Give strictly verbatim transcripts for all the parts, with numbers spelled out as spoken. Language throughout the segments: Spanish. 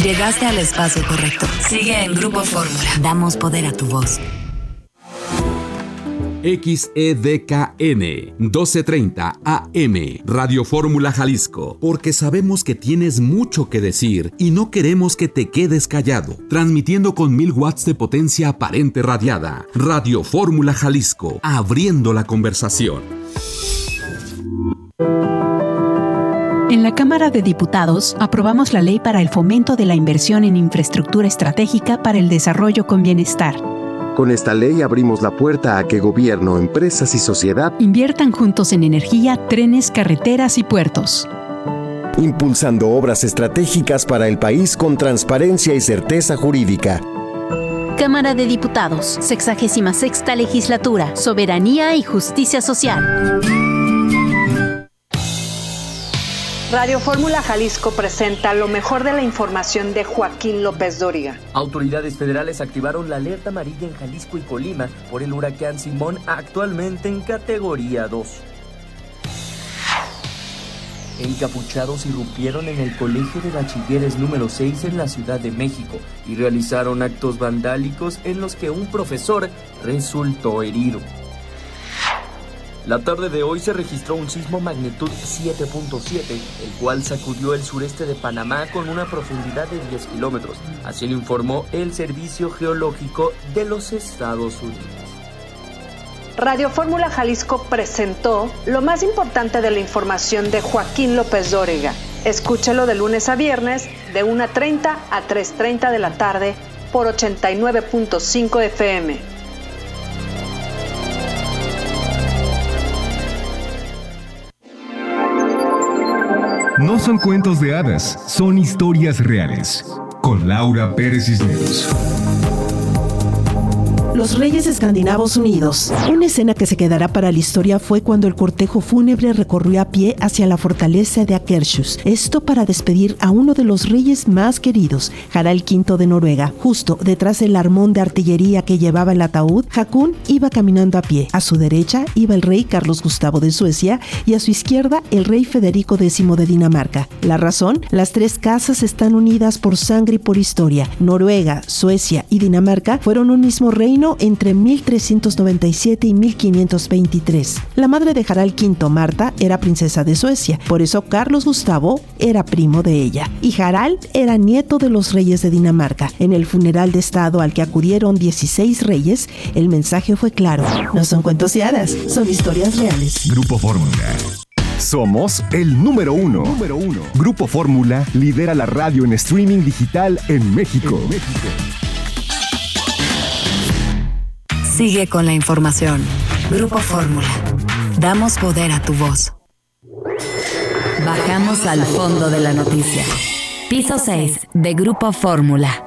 Llegaste al espacio correcto. Sigue en Grupo Fórmula. Damos poder a tu voz. X E D K N doce treinta A M Radio Fórmula Jalisco, porque sabemos que tienes mucho que decir y no queremos que te quedes callado. Transmitiendo con mil watts de potencia aparente radiada. Radio Fórmula Jalisco, abriendo la conversación. En la Cámara de Diputados aprobamos la ley para el fomento de la inversión en infraestructura estratégica para el desarrollo con bienestar. Con esta ley abrimos la puerta a que gobierno, empresas y sociedad inviertan juntos en energía, trenes, carreteras y puertos. Impulsando obras estratégicas para el país con transparencia y certeza jurídica. Cámara de Diputados, sexagésima sexta legislatura, soberanía y justicia social. Radio Fórmula Jalisco presenta lo mejor de la información de Joaquín López Dóriga. Autoridades federales activaron la alerta amarilla en Jalisco y Colima por el huracán Simón, actualmente en categoría dos. Encapuchados irrumpieron en el Colegio de Bachilleres número seis en la Ciudad de México y realizaron actos vandálicos en los que un profesor resultó herido. La tarde de hoy se registró un sismo magnitud siete punto siete, el cual sacudió el sureste de Panamá con una profundidad de diez kilómetros. Así lo informó el Servicio Geológico de los Estados Unidos. Radio Fórmula Jalisco presentó lo más importante de la información de Joaquín López Dóriga. Escúchelo de lunes a viernes, de una treinta a tres treinta de la tarde, por ochenta y nueve punto cinco F M. No son cuentos de hadas, son historias reales. Con Laura Pérez Cisneros. Los Reyes Escandinavos Unidos. Una escena que se quedará para la historia fue cuando el cortejo fúnebre recorrió a pie hacia la fortaleza de Akershus. Esto para despedir a uno de los reyes más queridos, Harald quinto de Noruega. Justo detrás del armón de artillería que llevaba el ataúd, Haakon iba caminando a pie. A su derecha iba el rey Carlos Gustavo de Suecia y a su izquierda el rey Federico décimo de Dinamarca. La razón, las tres casas están unidas por sangre y por historia. Noruega, Suecia y Dinamarca fueron un mismo reino entre mil trescientos noventa y siete y mil quinientos veintitrés. La madre de Harald quinto, Marta, era princesa de Suecia, por eso Carlos Gustavo era primo de ella, y Harald era nieto de los reyes de Dinamarca. En el funeral de estado al que acudieron dieciséis reyes, el mensaje fue claro: no son cuentos de hadas, son historias reales. Grupo Fórmula. Somos el número uno. Número uno. Grupo Fórmula lidera la radio en streaming digital en México. En México. Sigue con la información. Grupo Fórmula. Damos poder a tu voz. Bajamos al fondo de la noticia. Piso seis de Grupo Fórmula.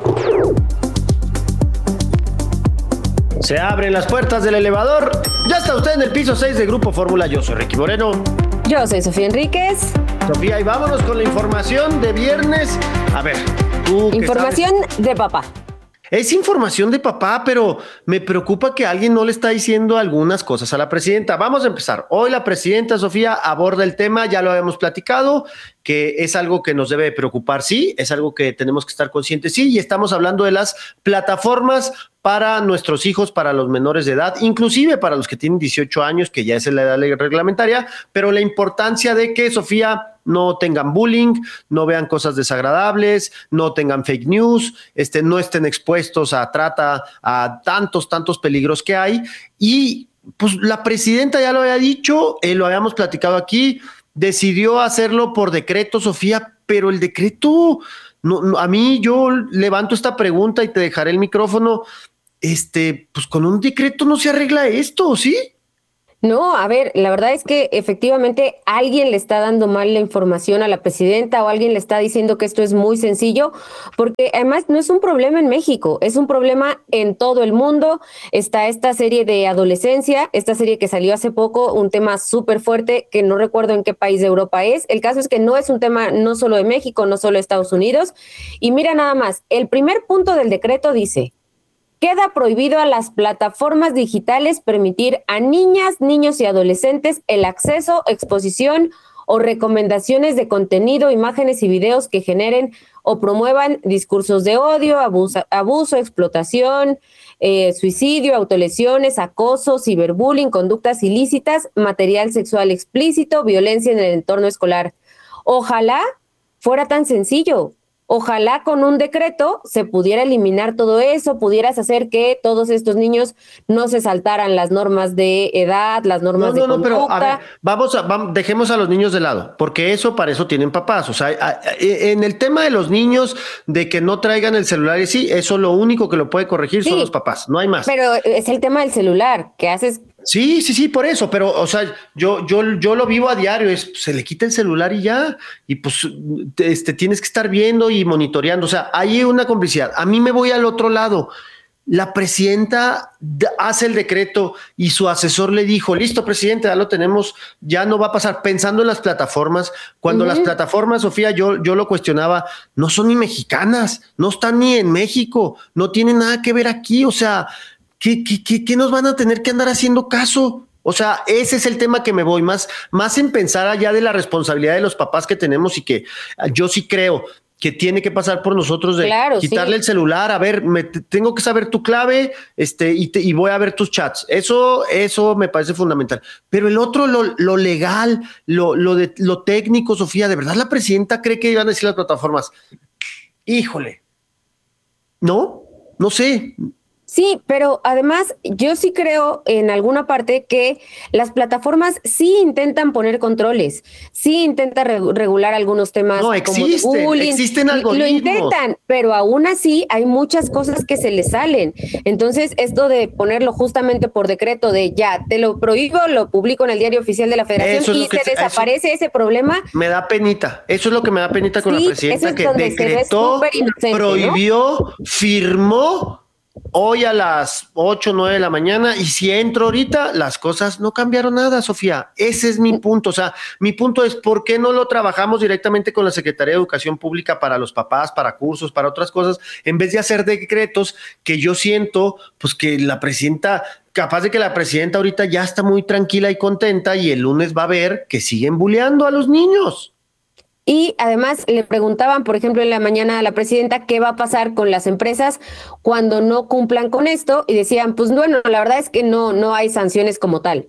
Se abren las puertas del elevador. Ya está usted en el piso seis de Grupo Fórmula. Yo soy Ricky Moreno. Yo soy Sofía Enríquez. Sofía, y vámonos con la información de viernes. A ver, tú qué Información sabes? de papá. Es información de papá, pero me preocupa que alguien no le está diciendo algunas cosas a la presidenta. Vamos a empezar. Hoy la presidenta Sofía aborda el tema, ya lo habíamos platicado, que es algo que nos debe preocupar, sí, es algo que tenemos que estar conscientes, sí, y estamos hablando de las plataformas para nuestros hijos, para los menores de edad, inclusive para los que tienen dieciocho años, que ya es la edad reglamentaria, pero la importancia de que, Sofía, no tengan bullying, no vean cosas desagradables, no tengan fake news, este, no estén expuestos a trata, a tantos, tantos peligros que hay. Y pues la presidenta ya lo había dicho, eh, lo habíamos platicado aquí, decidió hacerlo por decreto, Sofía, pero el decreto, no, no, a mí yo levanto esta pregunta y te dejaré el micrófono. Este, pues con un decreto no se arregla esto, ¿sí? No, a ver, la verdad es que efectivamente alguien le está dando mal la información a la presidenta o alguien le está diciendo que esto es muy sencillo, porque además no es un problema en México, es un problema en todo el mundo. Está esta serie de adolescencia, esta serie que salió hace poco, un tema súper fuerte que no recuerdo en qué país de Europa es. El caso es que no es un tema no solo de México, no solo de Estados Unidos. Y mira nada más, el primer punto del decreto dice: queda prohibido a las plataformas digitales permitir a niñas, niños y adolescentes el acceso, exposición o recomendaciones de contenido, imágenes y videos que generen o promuevan discursos de odio, abuso, abuso explotación, eh, suicidio, autolesiones, acoso, ciberbullying, conductas ilícitas, material sexual explícito, violencia en el entorno escolar. Ojalá fuera tan sencillo. Ojalá con un decreto se pudiera eliminar todo eso, pudieras hacer que todos estos niños no se saltaran las normas de edad, las normas no, de no, no, conducta. pero a ver, vamos a, vamos, dejemos a los niños de lado, porque eso para eso tienen papás. O sea, a, a, en el tema de los niños, de que no traigan el celular y sí, eso lo único que lo puede corregir sí, son los papás, no hay más. Pero es el tema del celular, que haces... Sí, sí, sí, por eso, pero, o sea, yo, yo, yo lo vivo a diario, es, se le quita el celular y ya, y pues, este, tienes que estar viendo y monitoreando, o sea, hay una complicidad. A mí me voy al otro lado. La presidenta hace el decreto y su asesor le dijo, listo, presidente, ya lo tenemos, ya no va a pasar, pensando en las plataformas, cuando uh-huh. las plataformas, Sofía, yo, yo lo cuestionaba, no son ni mexicanas, no están ni en México, no tienen nada que ver aquí, o sea, ¿Qué, qué, qué, ¿Qué nos van a tener que andar haciendo caso? O sea, ese es el tema que me voy, más, más en pensar allá de la responsabilidad de los papás que tenemos y que yo sí creo que tiene que pasar por nosotros de claro, quitarle sí. el celular, a ver, me, tengo que saber tu clave este, y, te, y voy a ver tus chats. Eso, eso me parece fundamental. Pero el otro, lo, lo legal, lo, lo, de, lo técnico, Sofía, ¿de verdad la presidenta cree que iban a decir las plataformas? Híjole. ¿No? No sé. Sí, pero además yo sí creo en alguna parte que las plataformas sí intentan poner controles, sí intentan re- regular algunos temas. No, existen, como bullying, existen algoritmos. Lo intentan, pero aún así hay muchas cosas que se les salen. Entonces, esto de ponerlo justamente por decreto de ya, te lo prohíbo, lo publico en el Diario Oficial de la Federación y se se, desaparece ese problema. Me da penita, eso es lo que me da penita con sí, la presidenta, es que decretó, prohibió, ¿no? Firmó. Hoy a las ocho, nueve de la mañana, y si entro ahorita, las cosas no cambiaron nada, Sofía. Ese es mi punto. O sea, mi punto es, ¿por qué no lo trabajamos directamente con la Secretaría de Educación Pública para los papás, para cursos, para otras cosas, en vez de hacer decretos que yo siento, pues que la presidenta, capaz de que la presidenta ahorita ya está muy tranquila y contenta y el lunes va a ver que siguen bulleando a los niños? Y además le preguntaban, por ejemplo, en la mañana a la presidenta qué va a pasar con las empresas cuando no cumplan con esto, y decían, pues bueno, la verdad es que no, no hay sanciones como tal.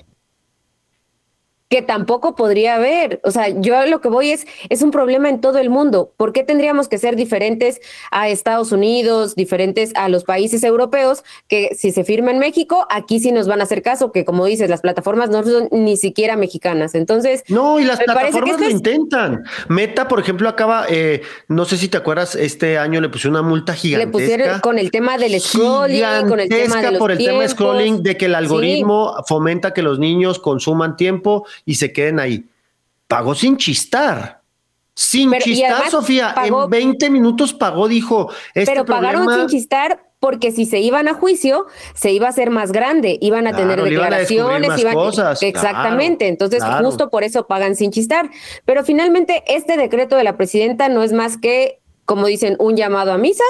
Que tampoco podría haber. O sea, yo lo que voy es, es un problema en todo el mundo. ¿Por qué tendríamos que ser diferentes a Estados Unidos, diferentes a los países europeos, que si se firma en México, aquí sí nos van a hacer caso, que como dices, las plataformas no son ni siquiera mexicanas? Entonces, no, y las plataformas lo es... intentan. Meta, por ejemplo, acaba, eh, no sé si te acuerdas, este año le pusieron una multa gigantesca. Le pusieron con el tema del scrolling, con el tema de los por el tiempos. tema de scrolling, de que el algoritmo sí. fomenta que los niños consuman tiempo y se queden ahí. Pagó sin chistar. Sin pero, chistar, Sofía. Pagó, en veinte minutos pagó, dijo. Este pero problema... pagaron sin chistar porque si se iban a juicio, se iba a hacer más grande. Iban a claro, tener declaraciones. Iban a iban... cosas, Exactamente. Claro, Entonces, claro. justo por eso pagan sin chistar. Pero finalmente, este decreto de la presidenta no es más que, como dicen, un llamado a misa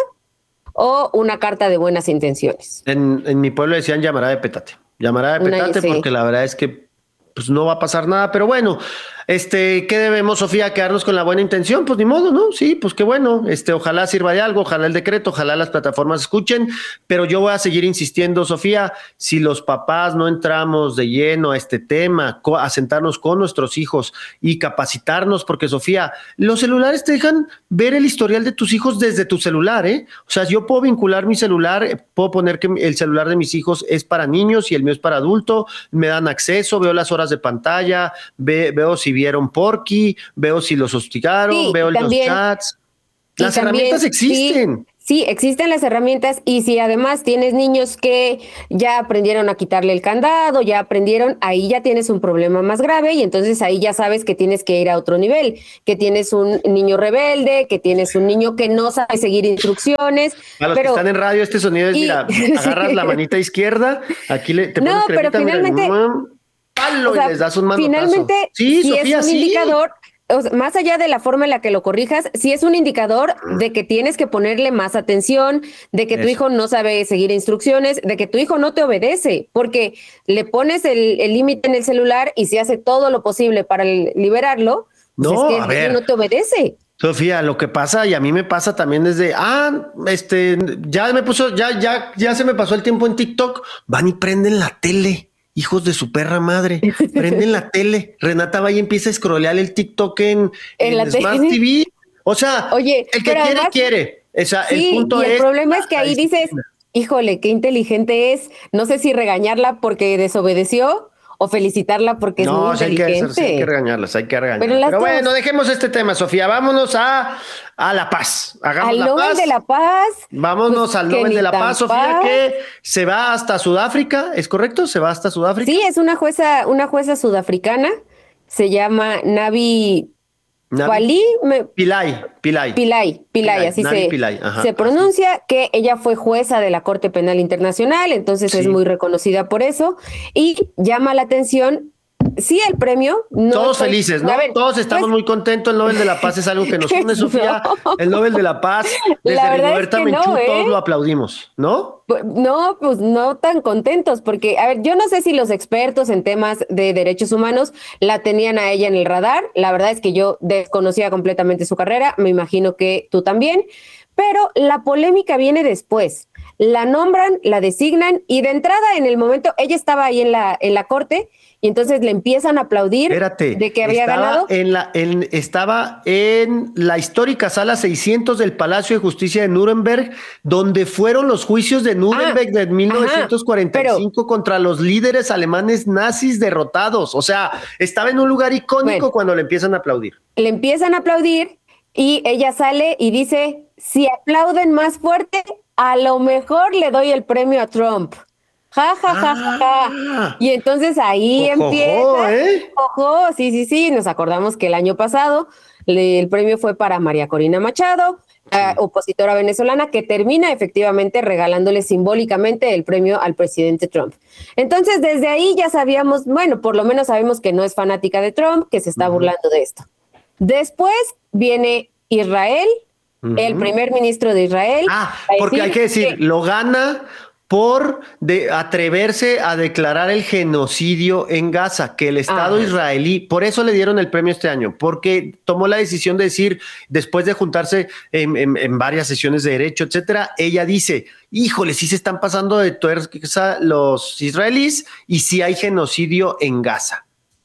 o una carta de buenas intenciones. En, en mi pueblo decían llamará de petate. Llamará de petate una, porque sí. la verdad es que pues no va a pasar nada, pero bueno, este, ¿qué debemos, Sofía? ¿Quedarnos con la buena intención? Pues ni modo, ¿no? Sí, pues qué bueno, este, ojalá sirva de algo, ojalá el decreto, ojalá las plataformas escuchen, pero yo voy a seguir insistiendo, Sofía, si los papás no entramos de lleno a este tema, a sentarnos con nuestros hijos y capacitarnos, porque, Sofía, los celulares te dejan ver el historial de tus hijos desde tu celular, ¿eh? O sea, yo puedo vincular mi celular, puedo poner que el celular de mis hijos es para niños y el mío es para adulto, me dan acceso, veo las horas de pantalla, ve, veo si vieron Porky, veo si los hostigaron, sí, veo también, los chats. Las también, herramientas existen. Sí, sí, existen las herramientas, y si además tienes niños que ya aprendieron a quitarle el candado, ya aprendieron, ahí ya tienes un problema más grave, y entonces ahí ya sabes que tienes que ir a otro nivel, que tienes un niño rebelde, que tienes un niño que no sabe seguir instrucciones. Para los pero, que están en radio, este sonido es, y, mira, agarras la manita izquierda, aquí le, te pones no, cremita, pero finalmente... Mira, palo, o sea, y les das un manotazo. Finalmente, sí, si Sofía, es un sí. indicador, o sea, más allá de la forma en la que lo corrijas, sí es un indicador de que tienes que ponerle más atención, de que tu Eso. hijo no sabe seguir instrucciones, de que tu hijo no te obedece, porque le pones el límite en el celular y se hace todo lo posible para liberarlo, No, pues es que a ver. no te obedece. Sofía, lo que pasa, y a mí me pasa también desde, ah, este, ya me puso, ya, ya, ya se me pasó el tiempo en TikTok, van y prenden la tele, hijos de su perra madre, prenden la tele. Renata va y empieza a scrollear el TikTok en, En en la Smart tele. T V. O sea, Oye, el que pero quiere, además- quiere. O sea, Sí, el punto y el es. problema es que la ahí dices, disciplina. híjole, qué inteligente es. No sé si regañarla porque desobedeció o felicitarla porque es muy No, sí hay, que, sí hay inteligente. que regañarlas, hay que regañarlas. Pero Pero, las dos. bueno, dejemos este tema, Sofía. Vámonos a, a La Paz. Hagamos Al La Nobel Paz. de la Paz. Vámonos pues, al que Nobel ni de la tan Paz, Sofía, paz. que se va hasta Sudáfrica, ¿es correcto? ¿Se va hasta Sudáfrica? Sí, es una jueza, una jueza sudafricana. Se llama Navi Navi- Pali, me- Pillay, Pillay. Pillay, Pillay, así Navi se, Pillay, ajá, se así. pronuncia, que ella fue jueza de la Corte Penal Internacional, entonces es Sí. muy reconocida por eso y llama la atención, sí, el premio. No Todos estoy- felices, ¿no? A ver, Todos estamos pues, muy contentos. El Nobel de la Paz es algo que nos une, Sofía. No. El Nobel de la Paz, desde La verdad es Rigoberta que Menchú, no, ¿eh? todos lo aplaudimos, ¿no? Pu- No, pues no tan contentos, porque, a ver, yo no sé si los expertos en temas de derechos humanos la tenían a ella en el radar. La verdad es que yo desconocía completamente su carrera, me imagino que tú también, pero la polémica viene después. La nombran, la designan y de entrada en el momento, ella estaba ahí en la, en la corte y entonces le empiezan a aplaudir Espérate. de que había estaba ganado. En la, en, estaba en la histórica sala seiscientos del Palacio de Justicia de Nuremberg, donde fueron los juicios de Nuremberg Ah, de mil novecientos cuarenta y cinco contra los líderes alemanes nazis derrotados. O sea, estaba en un lugar icónico Bueno. cuando le empiezan a aplaudir. Le empiezan a aplaudir y ella sale y dice, si aplauden más fuerte, a lo mejor le doy el premio a Trump. Ja, ja, ja, ja, ja. Y entonces ahí Ojo, empieza. ¿eh? Ojo, sí, sí, sí. Nos acordamos que el año pasado le- el premio fue para María Corina Machado, eh, opositora venezolana, que termina efectivamente regalándole simbólicamente el premio al presidente Trump. Entonces, desde ahí ya sabíamos, bueno, por lo menos sabemos que no es fanática de Trump, que se está burlando de esto. Después viene Israel, el Ujú. primer ministro de Israel. Ah, a porque hay que decir, lo gana por de atreverse a declarar el genocidio en Gaza, que el Estado Ah. israelí, por eso le dieron el premio este año, porque tomó la decisión de decir, después de juntarse en, en- en varias sesiones de derecho, etcétera, ella dice, híjole, sí se están pasando de tuerca los israelíes y sí hay genocidio en Gaza.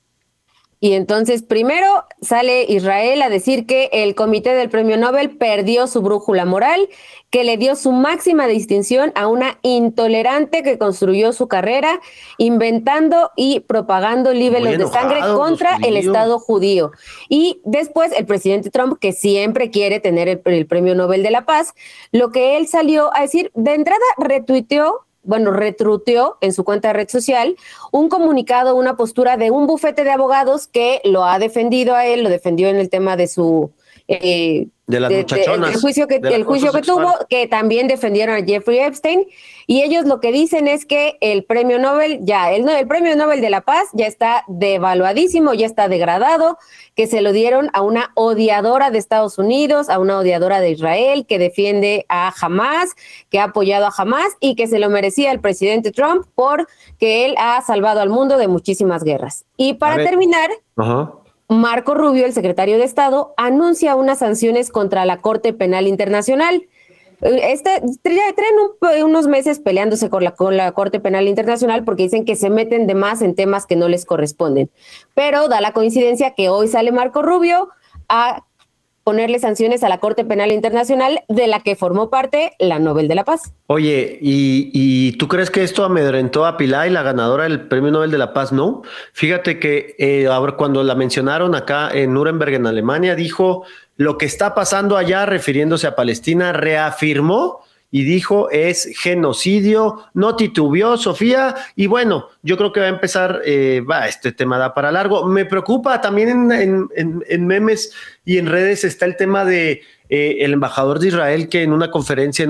Y entonces primero sale Israel a decir que el comité del premio Nobel perdió su brújula moral, que le dio su máxima distinción a una intolerante que construyó su carrera inventando y propagando libros de sangre enojados los contra el judíos. Estado judío. Y después el presidente Trump, que siempre quiere tener el, el premio Nobel de la Paz, lo que él salió a decir, de entrada retuiteó, bueno, retruteó en su cuenta de red social un comunicado, una postura de un bufete de abogados que lo ha defendido a él, lo defendió en el tema de su... eh, De las muchachonas, el juicio que, del el juicio acoso que sexual. tuvo, que también defendieron a Jeffrey Epstein, y ellos lo que dicen es que el premio Nobel, ya, el, el premio Nobel de la Paz ya está devaluadísimo, ya está degradado, que se lo dieron a una odiadora de Estados Unidos, a una odiadora de Israel, que defiende a Hamas, que ha apoyado a Hamas, y que se lo merecía el presidente Trump porque él ha salvado al mundo de muchísimas guerras. Y A para ver. terminar, Ajá. Marco Rubio, el secretario de Estado, anuncia unas sanciones contra la Corte Penal Internacional. Eh, Este, tra- traen un- unos meses peleándose con la, con la Corte Penal Internacional porque dicen que se meten de más en temas que no les corresponden. Pero da la coincidencia que hoy sale Marco Rubio a ponerle sanciones a la Corte Penal Internacional, de la que formó parte la Nobel de la Paz. Oye, ¿y, y tú crees que esto amedrentó a Pillay, la ganadora del Premio Nobel de la Paz? No. Fíjate que eh, ahora cuando la mencionaron acá en Nuremberg, en Alemania, dijo lo que está pasando allá, refiriéndose a Palestina, reafirmó y dijo es genocidio, no titubeó Sofía, y bueno, yo creo que va a empezar, eh, va, este tema da para largo. Me preocupa también en, en, en, en memes y en redes está el tema de eh, el embajador de Israel que en una conferencia en